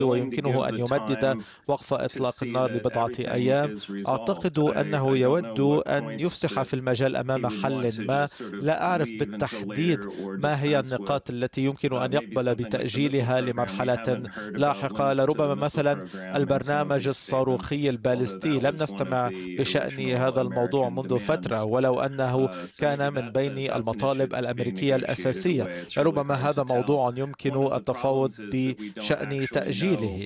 ويمكنه أن يمدد وقف إطلاق النار لبضعة أيام. أعتقد أنه يود أن يفسح في المجال أمام حل ما. لا أعرف بالتحديد ما هي النقاط التي يمكن أن يقبل بتأجيلها لمرحلة لاحقة. لربما مثلا البرنامج الصاروخي البالستي، لم نستمع بشأن هذا الموضوع منذ فترة، ولو أنه كان من بين المطالب الأمريكية الأساسية. لربما هذا موضوع يمكن التفاوض بشأن تأجيله.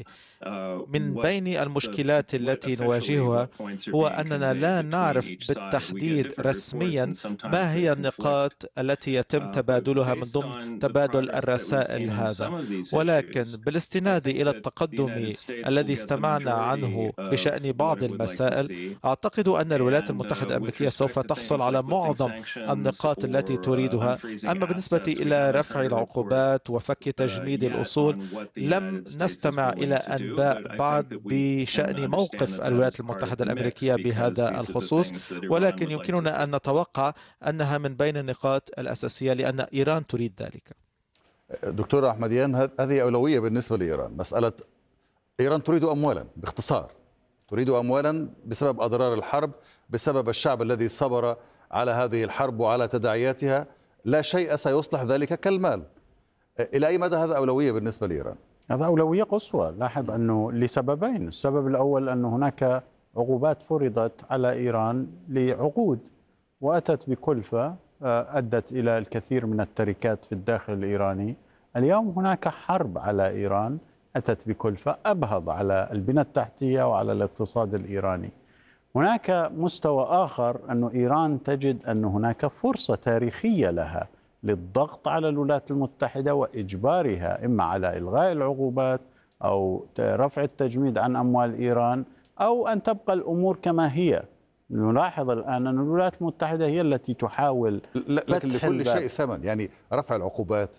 من بين المشكلات التي نواجهها هو أننا لا نعرف بالتحديد رسميا ما هي النقاط التي يتم تبادلها من ضمن تبادل الرسائل هذا. ولكن بالاستناد إلى التقدم الذي استمعنا عنه بشأن بعض المسائل، أعتقد أن الولايات المتحدة الأمريكية سوف تحصل على معظم النقاط التي تريدها. أما بالنسبة إلى رفع العقوبات وفك تجميد الأصول، لم نستمع إلى أنباء بعد بشأن موقف الولايات المتحدة الأمريكية بهذا الخصوص، ولكن يمكننا أن نتوقع أنها من بين النقاط الأساسية لأن إيران تريد ذلك. دكتور أحمديان، هذه أولوية بالنسبة لإيران. مسألة إيران تريد أموالا، باختصار تريد أموالا بسبب أضرار الحرب، بسبب الشعب الذي صبر على هذه الحرب وعلى تداعياتها. لا شيء سيصلح ذلك كالمال. إلى أي مدى هذا أولوية بالنسبة لإيران؟ هذا أولوية قصوى. لاحظ أنه لسببين. السبب الأول أن هناك عقوبات فرضت على إيران لعقود وأتت بكلفة أدت إلى الكثير من التركات في الداخل الإيراني. اليوم هناك حرب على إيران أتت بكلفة أبهض على البنى التحتية وعلى الاقتصاد الإيراني. هناك مستوى آخر أن إيران تجد أن هناك فرصة تاريخية لها للضغط على الولايات المتحدة وإجبارها إما على إلغاء العقوبات أو رفع التجميد عن أموال إيران أو أن تبقى الأمور كما هي. نلاحظ الآن أن الولايات المتحدة هي التي تحاول لكن لكل شيء ثمن، يعني رفع العقوبات،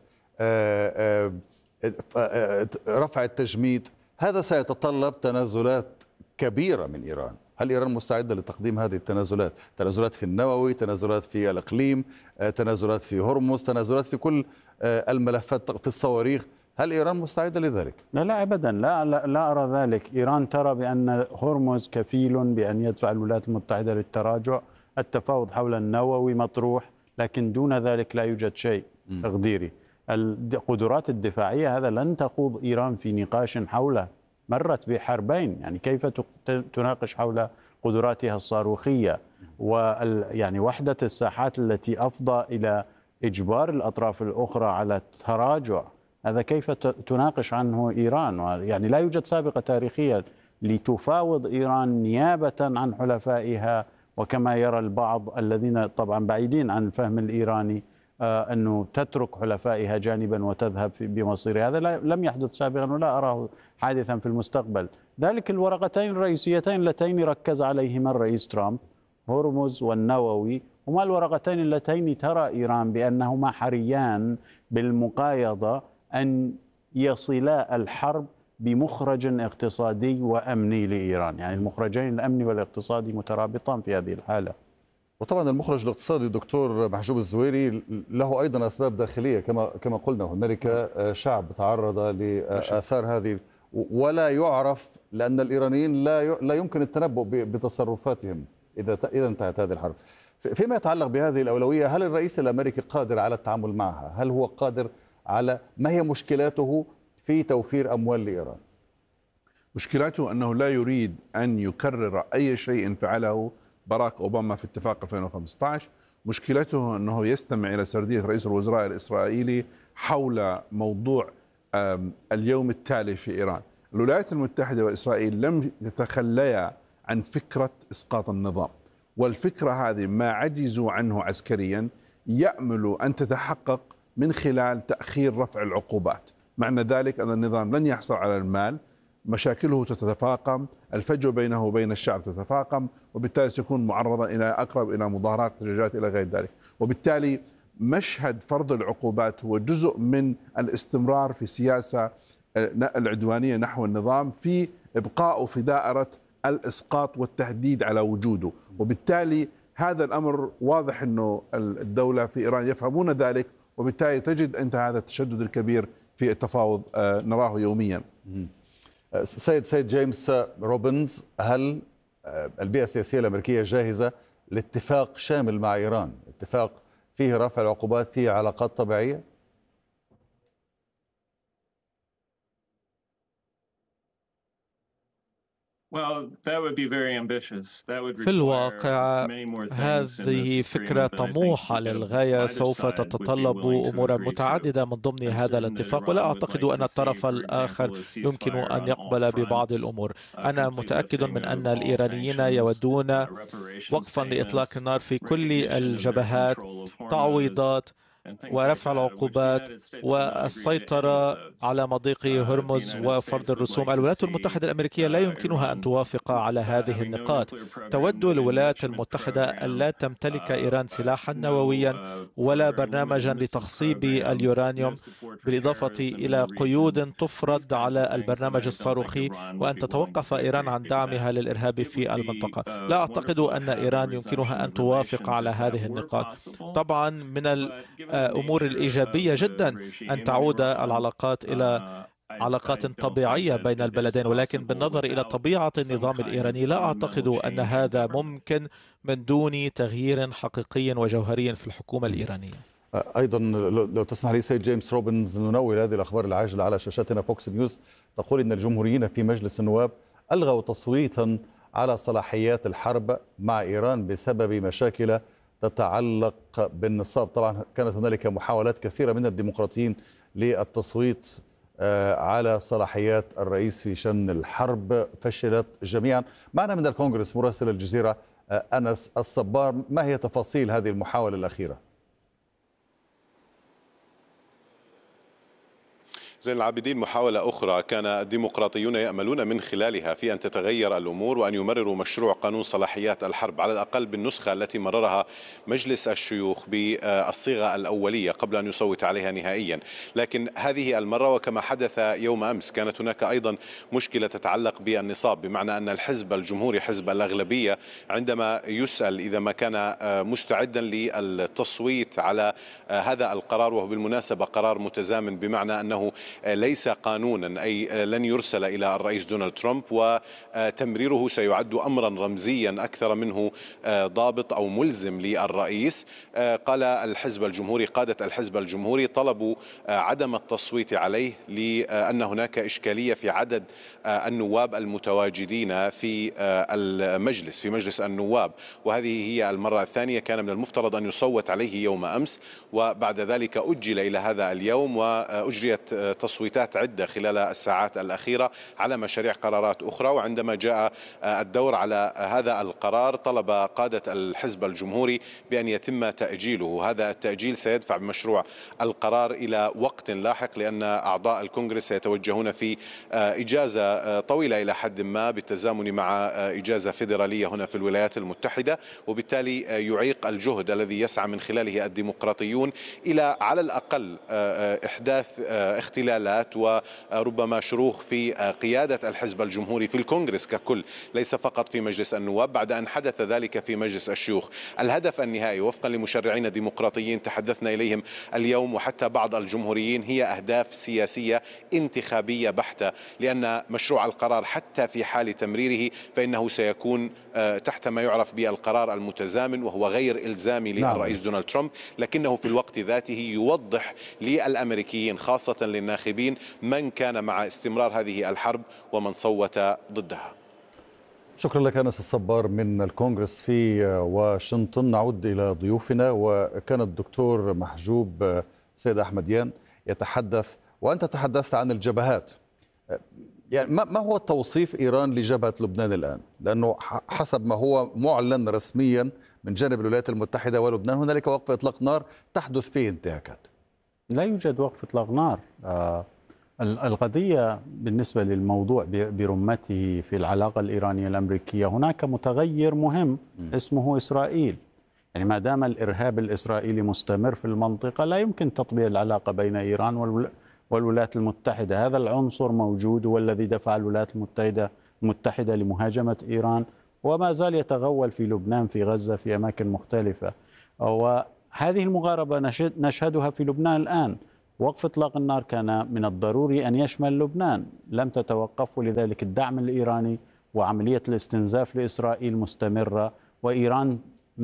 رفع التجميد، هذا سيتطلب تنازلات كبيرة من إيران. هل إيران مستعدة لتقديم هذه التنازلات؟ تنازلات في النووي، تنازلات في الإقليم، تنازلات في هرمز، تنازلات في كل الملفات، في الصواريخ. هل إيران مستعدة لذلك؟ لا أبدا، لا أرى ذلك. إيران ترى بأن هرمز كفيل بأن يدفع الولايات المتحدة للتراجع. التفاوض حول النووي مطروح، لكن دون ذلك لا يوجد شيء تقديري. القدرات الدفاعية هذا لن تخوض إيران في نقاش حوله. مرت بحربين، يعني كيف تناقش حول قدراتها الصاروخية ويعني وحدة الساحات التي أفضى إلى إجبار الأطراف الأخرى على التراجع. هذا كيف تناقش عنه إيران؟ يعني لا يوجد سابقة تاريخية لتفاوض إيران نيابة عن حلفائها، وكما يرى البعض الذين طبعا بعيدين عن الفهم الإيراني أنه تترك حلفائها جانبا وتذهب بمصيرها. هذا لم يحدث سابقا ولا أراه حادثا في المستقبل. ذلك الورقتين الرئيسيتين اللتين ركز عليهما الرئيس ترامب، هرمز والنووي، هما الورقتين اللتين ترى إيران بأنهما حريان بالمقايضة أن يصلا الحرب بمخرج اقتصادي وأمني لإيران. يعني المخرجين الأمني والاقتصادي مترابطان في هذه الحالة. وطبعا المخرج الاقتصادي دكتور محجوب الزويري له أيضا أسباب داخلية، كما قلنا هنالك شعب تعرض لآثار هذه ولا يعرف، لأن الإيرانيين لا يمكن التنبؤ بتصرفاتهم إذا انتهت هذه الحرب. فيما يتعلق بهذه الأولوية، هل الرئيس الأمريكي قادر على التعامل معها؟ هل هو قادر على، ما هي مشكلاته في توفير أموال لإيران؟ مشكلاته أنه لا يريد أن يكرر أي شيء فعله باراك أوباما في اتفاق 2015. مشكلته أنه يستمع إلى سردية رئيس الوزراء الإسرائيلي حول موضوع اليوم التالي في إيران. الولايات المتحدة وإسرائيل لم يتخليا عن فكرة إسقاط النظام، والفكرة هذه ما عجزوا عنه عسكريا يأمل أن تتحقق من خلال تأخير رفع العقوبات. معنى ذلك أن النظام لن يحصل على المال، مشاكله تتفاقم، الفجوة بينه وبين الشعب تتفاقم، وبالتالي سيكون معرضا إلى أقرب إلى مظاهرات، احتجاجات إلى غير ذلك. وبالتالي مشهد فرض العقوبات هو جزء من الاستمرار في سياسة العدوانية نحو النظام، في إبقائه في دائرة الإسقاط والتهديد على وجوده. وبالتالي هذا الأمر واضح أنه الدولة في إيران يفهمون ذلك، وبالتالي تجد أنت هذا التشدد الكبير في التفاوض نراه يوميا. سيد جيمس روبنز، هل البيئة السياسية الأمريكية جاهزة لاتفاق شامل مع إيران، اتفاق فيه رفع العقوبات، فيه علاقات طبيعية؟ في الواقع هذه فكرة طموحة للغاية، سوف تتطلب أمورا متعددة من ضمن هذا الاتفاق، ولا أعتقد أن الطرف الآخر يمكن أن يقبل ببعض الأمور. أنا متأكد من أن الإيرانيين يودون وقفا لإطلاق النار في كل الجبهات، تعويضات ورفع العقوبات والسيطرة على مضيق هرمز وفرض الرسوم. الولايات المتحدة الأمريكية لا يمكنها أن توافق على هذه النقاط. تود الولايات المتحدة ألا تمتلك إيران سلاحا نوويا ولا برنامجا لتخصيب اليورانيوم، بالإضافة إلى قيود تفرض على البرنامج الصاروخي، وأن تتوقف إيران عن دعمها للإرهاب في المنطقة. لا أعتقد أن إيران يمكنها أن توافق على هذه النقاط. طبعا من الأمور الإيجابية جدا أن تعود العلاقات إلى علاقات طبيعية بين البلدين، ولكن بالنظر إلى طبيعة النظام الإيراني لا أعتقد أن هذا ممكن من دون تغيير حقيقي وجوهري في الحكومة الإيرانية. أيضا لو تسمح لي سيد جيمس روبنز، ننوه هذه الأخبار العاجلة على شاشاتنا. فوكس نيوز تقول إن الجمهوريين في مجلس النواب ألغوا تصويتا على صلاحيات الحرب مع إيران بسبب مشاكل تتعلق بالنصاب. طبعا كانت هنالك محاولات كثيرة من الديمقراطيين للتصويت على صلاحيات الرئيس في شن الحرب، فشلت جميعا. معنا من الكونغرس مراسل الجزيرة أنس الصبار، ما هي تفاصيل هذه المحاولة الأخيرة؟ زين العابدين، محاولة أخرى كان الديمقراطيون يأملون من خلالها في أن تتغير الأمور وأن يمرروا مشروع قانون صلاحيات الحرب على الأقل بالنسخة التي مررها مجلس الشيوخ بالصيغة الأولية قبل أن يصوت عليها نهائيا. لكن هذه المرة وكما حدث يوم أمس كانت هناك أيضا مشكلة تتعلق بالنصاب، بمعنى أن الحزب الجمهوري حزب الأغلبية عندما يسأل إذا ما كان مستعدا للتصويت على هذا القرار، وهو بالمناسبة قرار متزامن بمعنى أنه ليس قانونا، أي لن يرسل إلى الرئيس دونالد ترامب، وتمريره سيعد أمرا رمزيا أكثر منه ضابط أو ملزم للرئيس. قال الحزب الجمهوري، قادة الحزب الجمهوري طلبوا عدم التصويت عليه لأن هناك إشكالية في عدد النواب المتواجدين في المجلس، في مجلس النواب، وهذه هي المرة الثانية. كان من المفترض أن يصوت عليه يوم أمس، وبعد ذلك أجل إلى هذا اليوم، وأجريت تصويتات عدة خلال الساعات الأخيرة على مشاريع قرارات أخرى. وعندما جاء الدور على هذا القرار طلب قادة الحزب الجمهوري بأن يتم تأجيله. هذا التأجيل سيدفع بمشروع القرار إلى وقت لاحق، لأن أعضاء الكونغرس سيتوجهون في إجازة طويلة إلى حد ما بالتزامن مع إجازة فيدرالية هنا في الولايات المتحدة، وبالتالي يعيق الجهد الذي يسعى من خلاله الديمقراطيون إلى على الأقل إحداث اختلالات وربما شروخ في قيادة الحزب الجمهوري في الكونغرس ككل، ليس فقط في مجلس النواب بعد أن حدث ذلك في مجلس الشيوخ. الهدف النهائي وفقا لمشرعين ديمقراطيين تحدثنا إليهم اليوم وحتى بعض الجمهوريين هي أهداف سياسية انتخابية بحتة، لأن مشروع القرار حتى في حال تمريره فإنه سيكون تحت ما يعرف بالقرار المتزامن، وهو غير إلزامي للرئيس دونالد ترامب، لكنه في الوقت ذاته يوضح للأمريكيين خاصة للناخبين من كان مع استمرار هذه الحرب ومن صوت ضدها. شكرا لك أنس الصبار من الكونغرس في واشنطن. نعود إلى ضيوفنا، وكان الدكتور محجوب سيد أحمديان يتحدث، وأنت تحدثت عن الجبهات. يعني ما هو توصيف إيران لجبهة لبنان الآن؟ لأنه حسب ما هو معلن رسميا من جانب الولايات المتحدة ولبنان هنالك وقف إطلاق نار تحدث فيه انتهاكات. لا يوجد وقف إطلاق نار. القضية بالنسبة للموضوع برمته في العلاقة الإيرانية الأمريكية، هناك متغير مهم اسمه إسرائيل. يعني ما دام الإرهاب الإسرائيلي مستمر في المنطقة لا يمكن تطبيع العلاقة بين إيران والولايات المتحدة. هذا العنصر موجود والذي دفع الولايات المتحدة لمهاجمة إيران، وما زال يتغول في لبنان، في غزة، في أماكن مختلفة. وهذه المغاربة نشهدها في لبنان الآن. وقف إطلاق النار كان من الضروري أن يشمل لبنان، لم تتوقف، ولذلك الدعم الإيراني وعملية الاستنزاف لإسرائيل مستمرة، وإيران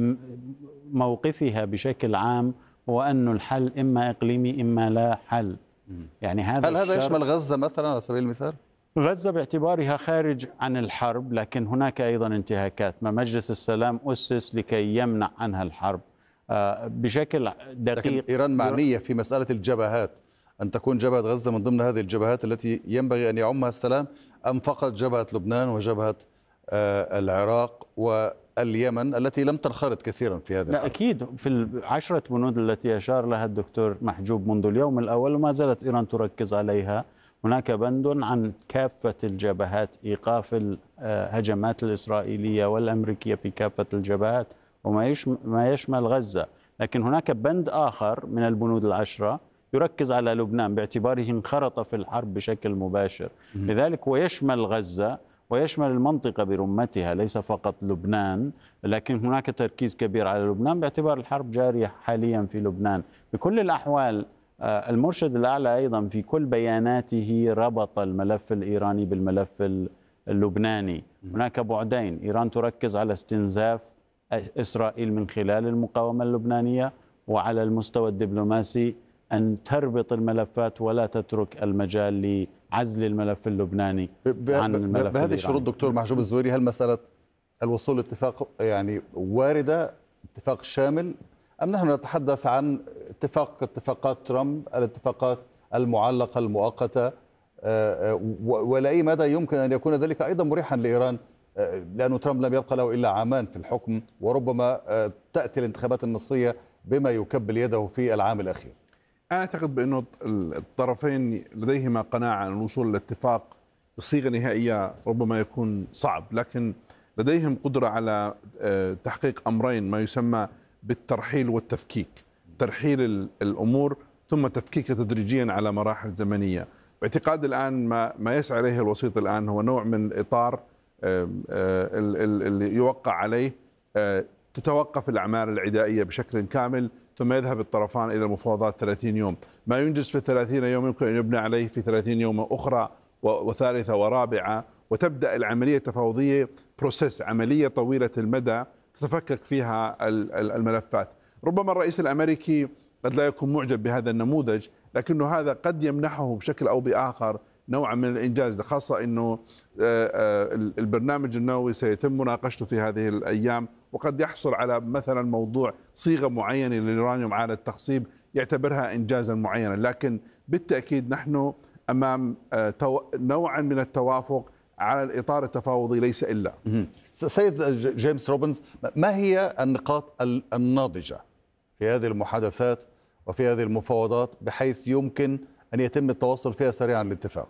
موقفها بشكل عام هو أن الحل إما إقليمي إما لا حل. يعني هل هذا يشمل غزة مثلا على سبيل المثال؟ غزة باعتبارها خارج عن الحرب، لكن هناك أيضا انتهاكات، ما مجلس السلام أسس لكي يمنع عنها الحرب بشكل دقيق. لكن إيران معنية في مسألة الجبهات، أن تكون جبهة غزة من ضمن هذه الجبهات التي ينبغي أن يعمها السلام، أم فقط جبهة لبنان وجبهة العراق واليمن التي لم تنخرط كثيرا في هذا الحرب؟ أكيد في العشرة بنود التي أشار لها الدكتور محجوب منذ اليوم الأول وما زالت إيران تركز عليها، هناك بند عن كافة الجبهات، إيقاف الهجمات الإسرائيلية والأمريكية في كافة الجبهات وما يشمل غزة. لكن هناك بند آخر من البنود العشرة يركز على لبنان باعتباره انخرط في الحرب بشكل مباشر، لذلك ويشمل غزة ويشمل المنطقة برمتها، ليس فقط لبنان، لكن هناك تركيز كبير على لبنان باعتبار الحرب جارية حاليا في لبنان. بكل الأحوال المرشد الأعلى أيضا في كل بياناته ربط الملف الإيراني بالملف اللبناني. هناك بعدين، إيران تركز على استنزاف إسرائيل من خلال المقاومة اللبنانية، وعلى المستوى الدبلوماسي أن تربط الملفات ولا تترك المجال لعزل الملف اللبناني عن الملف بهذه الشروط دكتور محجوب الزويري، هل مسألة الوصول لاتفاق يعني واردة، اتفاق شامل، أم نحن نتحدث عن اتفاقات ترامب، الاتفاقات المعلقة المؤقتة، وإلى أي مدى يمكن أن يكون ذلك أيضا مريحا لإيران، لأن ترامب لم يبقى له إلا عامان في الحكم، وربما تأتي الانتخابات النصفية بما يكبل يده في العام الأخير؟ أنا أعتقد بأن الطرفين لديهما قناعة أن الوصول لاتفاق بصيغة نهائية ربما يكون صعب، لكن لديهم قدرة على تحقيق أمرين، ما يسمى بالترحيل والتفكيك، ترحيل الأمور ثم تفكيكها تدريجيا على مراحل زمنية. باعتقاد الآن ما يسعى إليه الوسيط الآن هو نوع من الإطار اللي يوقع عليه تتوقف الأعمال العدائية بشكل كامل، ثم يذهب الطرفان إلى المفاوضات 30 يوم. ما ينجز في 30 يوم يمكن أن يبنى عليه في 30 يوم أخرى وثالثة ورابعة، وتبدأ العملية التفاوضية بروسيس، عملية طويلة المدى تتفكك فيها الملفات. ربما الرئيس الأمريكي قد لا يكون معجب بهذا النموذج، لكنه هذا قد يمنحه بشكل أو بآخر نوعا من الإنجاز، خاصة أنه البرنامج النووي سيتم مناقشته في هذه الأيام، وقد يحصل على مثلا موضوع صيغة معينة لليورانيوم على التخصيب يعتبرها إنجازا معينا. لكن بالتأكيد نحن أمام نوعا من التوافق على الإطار التفاوضي ليس إلا. سيد جيمس روبنز، ما هي النقاط الناضجة في هذه المحادثات وفي هذه المفاوضات بحيث يمكن أن يتم التوصل فيها سريعا للاتفاق؟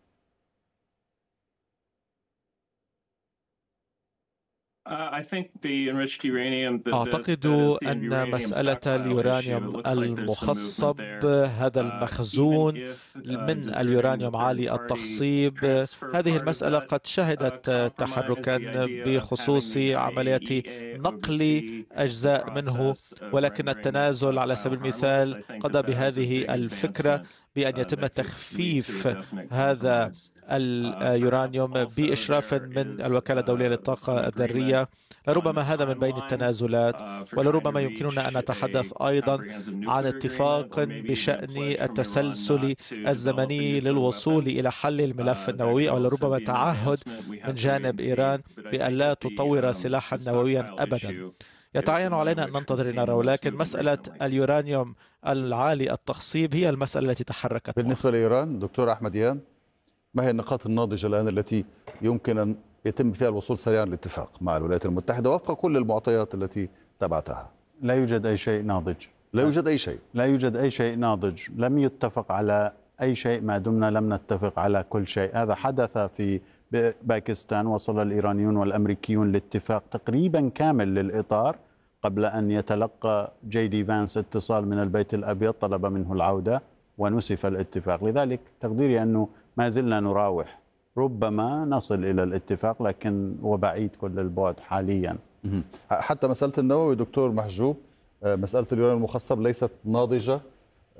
أعتقد أن مسألة اليورانيوم المخصب، هذا المخزون من اليورانيوم عالي التخصيب، هذه المسألة قد شهدت تحركا بخصوص عملية نقل أجزاء منه، ولكن التنازل على سبيل المثال قضى بهذه الفكرة بأن يتم تخفيف هذا اليورانيوم بإشراف من الوكالة الدولية للطاقة الذرية. لربما هذا من بين التنازلات، ولربما يمكننا أن نتحدث أيضا عن اتفاق بشأن التسلسل الزمني للوصول إلى حل الملف النووي، أو لربما تعهد من جانب إيران بأن لا تطور سلاحا نوويا أبدا. يتعين علينا أن ننتظر نرى، ولكن مسألة اليورانيوم العالي التخصيب هي المسألة التي تحركت. بالنسبة لإيران دكتور أحمد يان، ما هي النقاط الناضجة الآن التي يمكن أن يتم فيها الوصول سريعا للاتفاق مع الولايات المتحدة وفق كل المعطيات التي تبعتها؟ لا يوجد أي شيء ناضج. لا يوجد أي شيء. لا يوجد أي شيء ناضج، لم يتفق على أي شيء ما دمنا لم نتفق على كل شيء. هذا حدث في باكستان، وصل الإيرانيون والأمريكيون لاتفاق تقريبا كامل للإطار قبل أن يتلقى جي دي فانس اتصال من البيت الأبيض طلب منه العودة ونسف الاتفاق. لذلك تقديري أنه ما زلنا نراوح، ربما نصل إلى الاتفاق لكن هو بعيد كل البعد حاليا. حتى مسألة النووي دكتور محجوب، مسألة اليورانيوم المخصب ليست ناضجة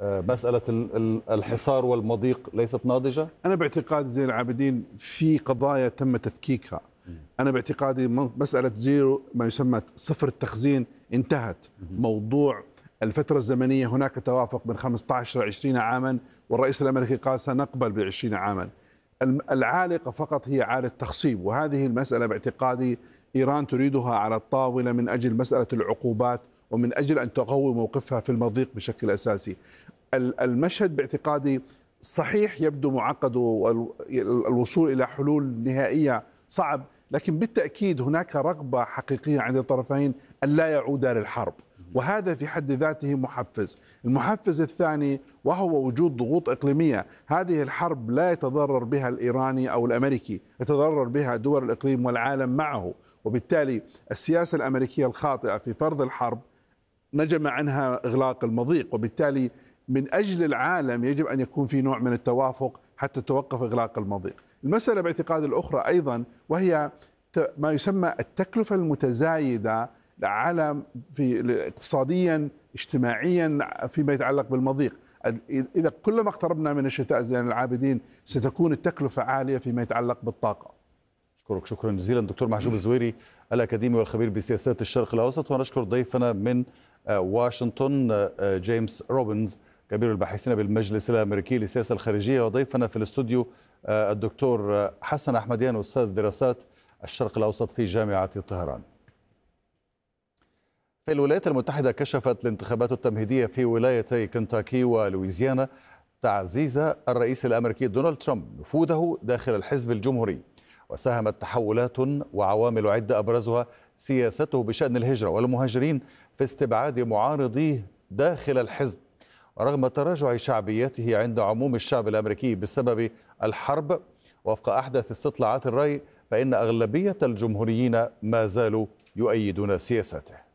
مسألة الحصار والمضيق ليست ناضجة؟ أنا باعتقادي زين العابدين في قضايا تم تفكيكها. أنا باعتقادي مسألة زيرو ما يسمى صفر التخزين انتهت. موضوع الفترة الزمنية هناك توافق من 15 إلى 20 عاما، والرئيس الأمريكي قال سنقبل ب20 عاما. العالقة فقط هي عالة تخصيب، وهذه المسألة باعتقادي إيران تريدها على الطاولة من أجل مسألة العقوبات ومن أجل أن تقوي موقفها في المضيق بشكل أساسي. المشهد باعتقادي صحيح يبدو معقد والوصول إلى حلول نهائية صعب، لكن بالتأكيد هناك رغبة حقيقية عند الطرفين أن لا يعودا للحرب، وهذا في حد ذاته محفز. المحفز الثاني وهو وجود ضغوط إقليمية. هذه الحرب لا يتضرر بها الإيراني أو الأمريكي، يتضرر بها دول الإقليم والعالم معه، وبالتالي السياسة الأمريكية الخاطئة في فرض الحرب نجم عنها إغلاق المضيق، وبالتالي من أجل العالم يجب أن يكون في نوع من التوافق حتى توقف إغلاق المضيق. المسألة باعتقاد الأخرى أيضا وهي ما يسمى التكلفة المتزايدة على في اقتصاديا اجتماعيا فيما يتعلق بالمضيق. إذا كلما اقتربنا من الشتاء زين العابدين ستكون التكلفة عالية فيما يتعلق بالطاقة. أشكرك شكرا جزيلا دكتور محجوب الزويري الأكاديمي والخبير بسياسات الشرق الأوسط، ونشكر ضيفنا من واشنطن جيمس روبنز كبير الباحثين بالمجلس الأمريكي للسياسة الخارجية، وضيفنا في الاستوديو الدكتور حسن أحمديان أستاذ دراسات الشرق الأوسط في جامعة طهران. في الولايات المتحدة كشفت الانتخابات التمهيدية في ولايتي كنتاكي ولويزيانا تعزيز الرئيس الأمريكي دونالد ترامب نفوذه داخل الحزب الجمهوري، وساهمت تحولات وعوامل عدة أبرزها سياسته بشأن الهجرة والمهاجرين في استبعاد معارضيه داخل الحزب. ورغم تراجع شعبيته عند عموم الشعب الأمريكي بسبب الحرب، وفق أحدث استطلاعات الرأي فإن أغلبية الجمهوريين ما زالوا يؤيدون سياساته.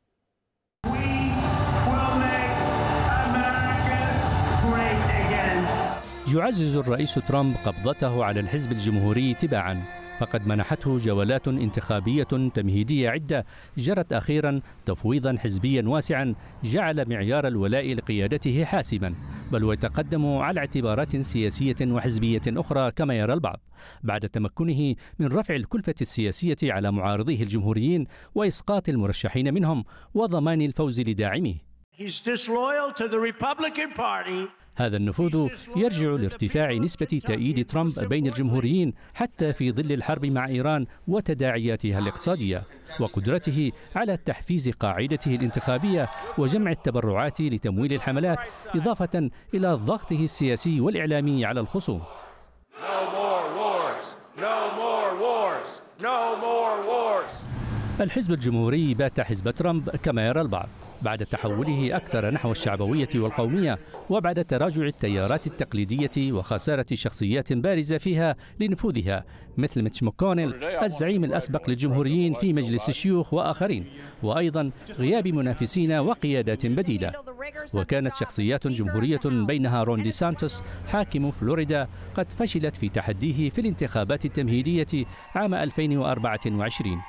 يعزز الرئيس ترامب قبضته على الحزب الجمهوري تباعا، فقد منحته جولات انتخابية تمهيدية عدة جرت أخيرا تفويضا حزبيا واسعا جعل معيار الولاء لقيادته حاسما، بل ويتقدم على اعتبارات سياسية وحزبية أخرى كما يرى البعض، بعد تمكنه من رفع الكلفة السياسية على معارضيه الجمهوريين وإسقاط المرشحين منهم وضمان الفوز لداعميه. هذا النفوذ يرجع لارتفاع نسبة تأييد ترامب بين الجمهوريين حتى في ظل الحرب مع إيران وتداعياتها الاقتصادية، وقدرته على تحفيز قاعدته الانتخابية وجمع التبرعات لتمويل الحملات، إضافة إلى ضغطه السياسي والإعلامي على الخصوم. الحزب الجمهوري بات حزب ترامب كما يرى البعض، بعد تحوله أكثر نحو الشعبوية والقومية، وبعد تراجع التيارات التقليدية وخسارة شخصيات بارزة فيها لنفوذها مثل ميتش ماكونيل الزعيم الأسبق للجمهوريين في مجلس الشيوخ وآخرين، وأيضا غياب منافسين وقيادات بديلة. وكانت شخصيات جمهورية بينها رون دي سانتوس حاكم فلوريدا قد فشلت في تحديه في الانتخابات التمهيدية عام 2024.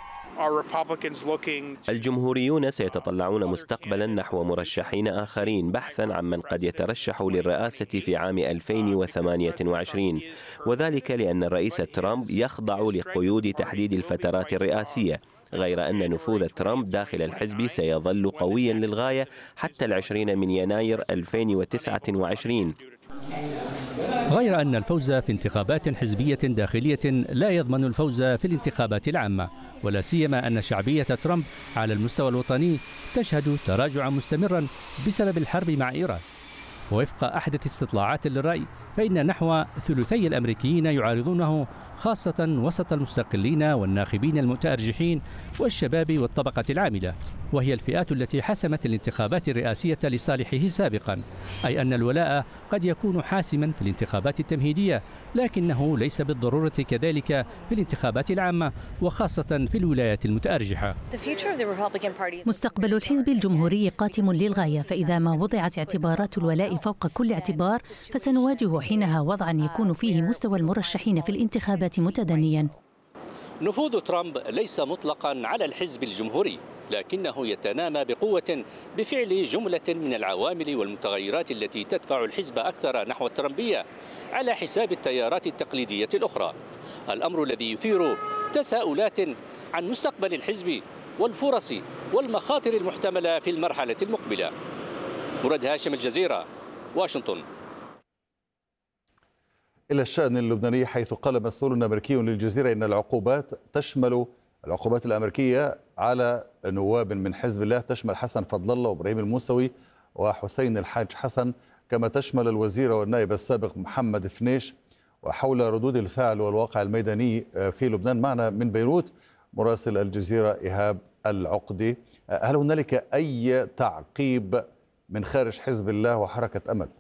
الجمهوريون سيتطلعون مستقبلا نحو مرشحين آخرين بحثا عن من قد يترشح للرئاسة في عام 2028، وذلك لأن الرئيس ترامب يخضع لقيود تحديد الفترات الرئاسية، غير أن نفوذ ترامب داخل الحزب سيظل قويا للغاية حتى 20 من يناير 2029. غير أن الفوز في انتخابات حزبية داخلية لا يضمن الفوز في الانتخابات العامة، ولا سيما أن شعبية ترامب على المستوى الوطني تشهد تراجعا مستمرا بسبب الحرب مع إيران. ووفق أحدث استطلاعات للرأي فإن نحو ثلثي الأمريكيين يعارضونه، خاصة وسط المستقلين والناخبين المتأرجحين والشباب والطبقة العاملة، وهي الفئات التي حسمت الانتخابات الرئاسية لصالحه سابقا، أي أن الولاء قد يكون حاسما في الانتخابات التمهيدية، لكنه ليس بالضرورة كذلك في الانتخابات العامة، وخاصة في الولايات المتأرجحة. مستقبل الحزب الجمهوري قاتم للغاية، فإذا ما وضعت اعتبارات الولاء فوق كل اعتبار فسنواجه حينها وضعا يكون فيه مستوى المرشحين في الانتخابات متدنيا. نفوذ ترامب ليس مطلقا على الحزب الجمهوري، لكنه يتنامى بقوة بفعل جملة من العوامل والمتغيرات التي تدفع الحزب أكثر نحو الترامبية على حساب التيارات التقليدية الأخرى. الأمر الذي يثير تساؤلات عن مستقبل الحزب والفرص والمخاطر المحتملة في المرحلة المقبلة. مراد هاشم، الجزيرة، واشنطن. إلى الشأن اللبناني، حيث قال مسؤول أمريكي للجزيرة إن العقوبات الأمريكية على نواب من حزب الله تشمل حسن فضل الله وإبراهيم الموسوي وحسين الحاج حسن، كما تشمل الوزير والنائب السابق محمد فنيش. وحول ردود الفعل والواقع الميداني في لبنان، معنا من بيروت مراسل الجزيرة إيهاب العقدي. هل هنالك أي تعقيب من خارج حزب الله وحركة أمل؟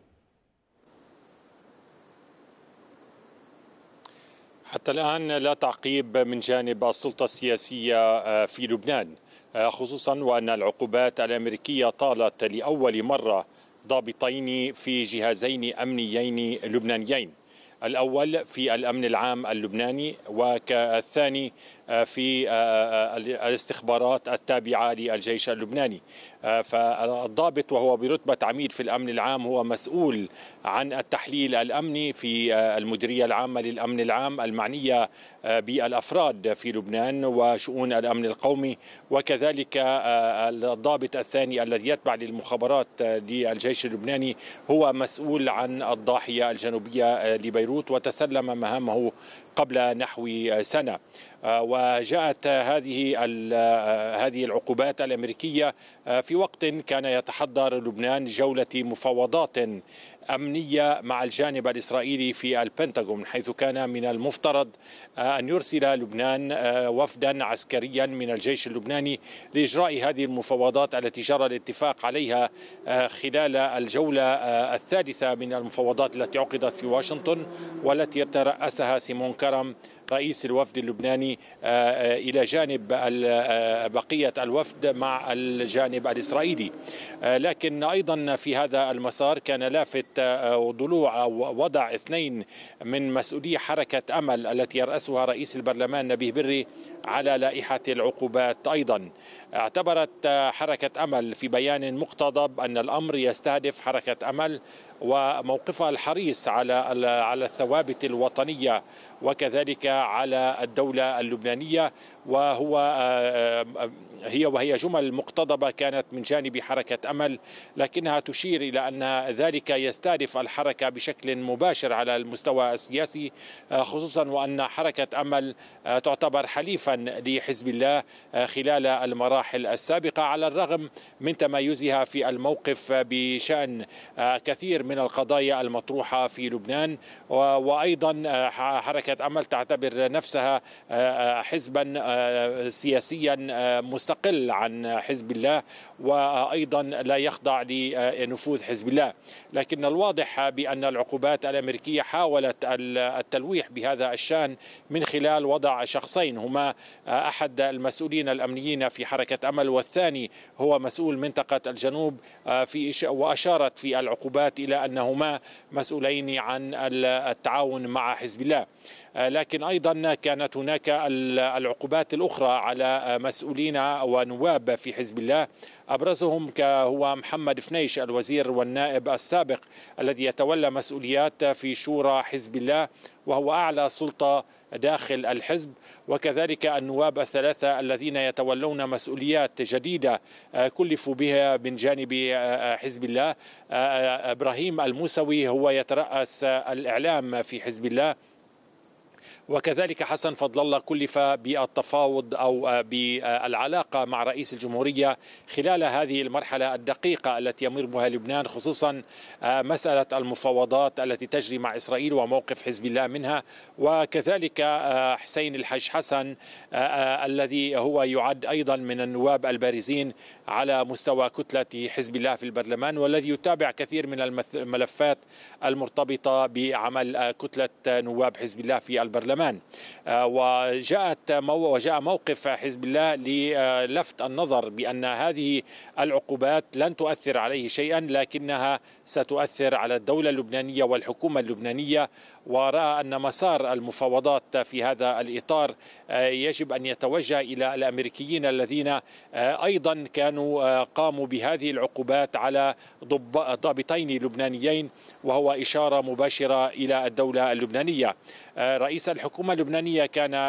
حتى الآن لا تعقيب من جانب السلطة السياسية في لبنان، خصوصا وأن العقوبات الأمريكية طالت لأول مرة ضابطين في جهازين أمنيين لبنانيين، الأول في الأمن العام اللبناني والثاني في الاستخبارات التابعة للجيش اللبناني. فالضابط وهو برتبة عميد في الأمن العام هو مسؤول عن التحليل الأمني في المديرية العامة للأمن العام المعنية بالأفراد في لبنان وشؤون الأمن القومي، وكذلك الضابط الثاني الذي يتبع للمخابرات للجيش اللبناني هو مسؤول عن الضاحية الجنوبية لبيروت، وتسلم مهامه قبل نحو سنة. وجاءت هذه العقوبات الأمريكية في وقت كان يتحضر لبنان جولة مفاوضات أمنية مع الجانب الإسرائيلي في البنتاغون، حيث كان من المفترض أن يرسل لبنان وفدا عسكريا من الجيش اللبناني لإجراء هذه المفاوضات التي جرى الاتفاق عليها خلال الجولة الثالثة من المفاوضات التي عقدت في واشنطن، والتي ترأسها سيمون كرم رئيس الوفد اللبناني إلى جانب بقية الوفد مع الجانب الإسرائيلي. لكن أيضا في هذا المسار كان لافت ضلوع أو وضع اثنين من مسؤولي حركة أمل التي يرأسها رئيس البرلمان نبيه بري على لائحة العقوبات. أيضا اعتبرت حركة أمل في بيان مقتضب أن الأمر يستهدف حركة أمل وموقفها الحريص على الثوابت الوطنية وكذلك على الدولة اللبنانية، وهي جمل مقتضبة كانت من جانب حركة أمل، لكنها تشير إلى أن ذلك يستهدف الحركة بشكل مباشر على المستوى السياسي، خصوصا وأن حركة أمل تعتبر حليفا لحزب الله خلال المراحل السابقة، على الرغم من تميزها في الموقف بشأن كثير من القضايا المطروحة في لبنان. وأيضا حركة أمل تعتبر نفسها حزبا سياسيا مستقل عن حزب الله، وأيضا لا يخضع لنفوذ حزب الله. لكن الواضح بأن العقوبات الأمريكية حاولت التلويح بهذا الشأن من خلال وضع شخصين، هما أحد المسؤولين الأمنيين في حركة أمل والثاني هو مسؤول منطقة الجنوب، وأشارت في العقوبات إلى أنهما مسؤولين عن التعاون مع حزب الله. لكن أيضا كانت هناك العقوبات الأخرى على مسؤولين ونواب في حزب الله، أبرزهم هو محمد فنيش الوزير والنائب السابق الذي يتولى مسؤوليات في شورى حزب الله وهو أعلى سلطة داخل الحزب، وكذلك النواب الثلاثة الذين يتولون مسؤوليات جديدة كلفوا بها من جانب حزب الله. إبراهيم الموسوي هو يترأس الإعلام في حزب الله، وكذلك حسن فضل الله كلف بالتفاوض أو بالعلاقة مع رئيس الجمهورية خلال هذه المرحلة الدقيقة التي يمر بها لبنان، خصوصا مسألة المفاوضات التي تجري مع إسرائيل وموقف حزب الله منها، وكذلك حسين الحاج حسن الذي هو يعد أيضا من النواب البارزين على مستوى كتلة حزب الله في البرلمان، والذي يتابع كثير من الملفات المرتبطة بعمل كتلة نواب حزب الله في البرلمان. وجاء موقف حزب الله للفت النظر بأن هذه العقوبات لن تؤثر عليه شيئا، لكنها ستؤثر على الدولة اللبنانية والحكومة اللبنانية، ورأى أن مسار المفاوضات في هذا الإطار يجب أن يتوجه إلى الأمريكيين الذين أيضا كانوا قاموا بهذه العقوبات على ضابطين لبنانيين، وهو إشارة مباشرة إلى الدولة اللبنانية. رئيس الحكومة اللبنانية كان